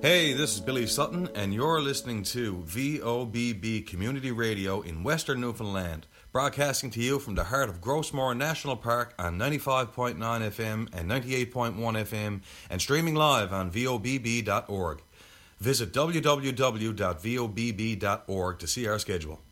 Hey, this is Billy Sutton, and you're listening to VOBB Community Radio in Western Newfoundland, broadcasting to you from the heart of Grossmore National Park on 95.9 FM and 98.1 FM, and streaming live on VOBB.org. Visit www.vobb.org to see our schedule.